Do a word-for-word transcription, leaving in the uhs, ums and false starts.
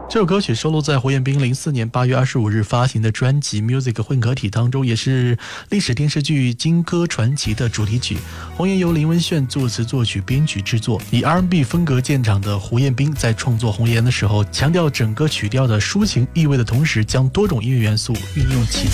这首歌曲收录在胡彦斌零四年八月二十五日发行的专辑《Music》混合体当中，也是历史电视剧《金歌传奇》的主题曲。红颜由林文炫作词作曲编曲制作，以 R and B 风格见长的胡彦斌在创作红颜的时候，强调整个曲调的抒情意味的同时，将多种音乐元素运用起